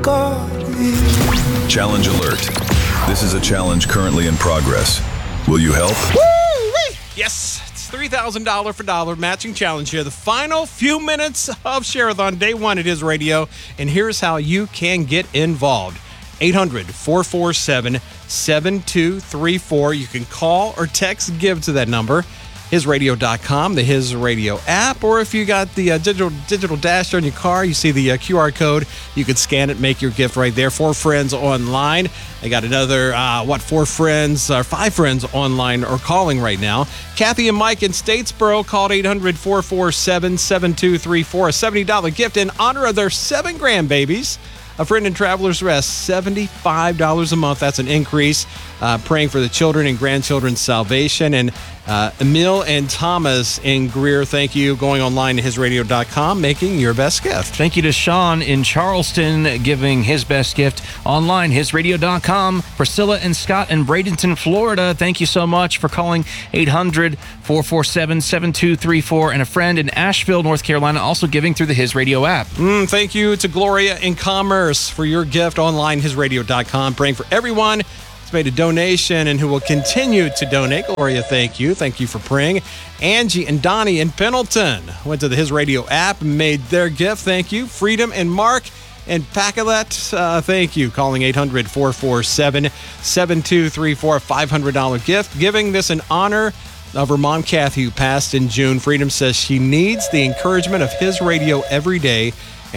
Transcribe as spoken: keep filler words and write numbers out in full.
got me. Challenge alert. This is a challenge currently in progress. Will you help? Woo-wee! Yes, it's three thousand dollars for dollar matching challenge here. The final few minutes of Share-a-thon, day one at His Radio. And here's how you can get involved. eight hundred, four four seven, seven two three four. You can call or text GIVE to that number. his radio dot com, the His Radio app, or if you got the uh, digital digital dash on your car, you see the uh, Q R code. You can scan it, make your gift right there. Four friends online. I got another, uh, what, four friends, or five friends online or calling right now. Kathy and Mike in Statesboro called eight hundred, four four seven, seven two three four. A seventy dollars gift in honor of their seven grandbabies. A Friend in Traveler's Rest, seventy-five dollars a month. That's an increase. Uh, praying for the children and grandchildren's salvation. And uh, Emil and Thomas in Greer, thank you. Going online to his radio dot com, making your best gift. Thank you to Sean in Charleston, giving his best gift online, his radio dot com. Priscilla and Scott in Bradenton, Florida, thank you so much for calling eight hundred, four four seven, seven two three four. And a friend in Asheville, North Carolina, also giving through the His Radio app. Mm, thank you to Gloria in Commerce for your gift online, his radio dot com. Praying for everyone who's made a donation and who will continue to donate. Gloria, thank you. Thank you for praying. Angie and Donnie in Pendleton went to the His Radio app and made their gift. Thank you. Freedom and Mark and Pacolet, uh, thank you. Calling eight hundred, four four seven, seven two three four, a five hundred dollars gift. Giving this in honor of her mom, Kathy, who passed in June. Freedom says she needs the encouragement of His Radio every day.